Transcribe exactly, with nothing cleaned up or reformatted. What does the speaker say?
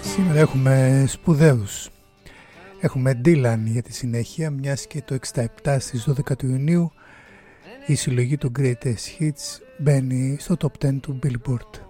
Σήμερα έχουμε σπουδαίους. Έχουμε Dylan για τη συνέχεια, μιας και το εξήντα επτά στις δώδεκα του Ιουνίου η συλλογή του Greatest Hits μπαίνει στο Top δέκα του Billboard.